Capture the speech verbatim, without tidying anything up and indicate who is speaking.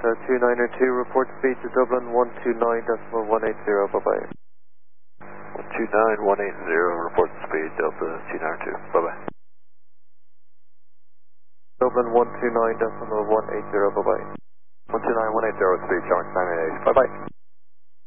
Speaker 1: Delta two nine two, report speed to Dublin one two nine decimal one eight zero, bye-bye.
Speaker 2: one two nine one eight zero, report speed Delta two nine two, bye-bye.
Speaker 1: Dublin one two nine decimal one eight zero, bye-bye.
Speaker 2: one two nine one eight zero, speed Charlie nine eight eight, bye-bye.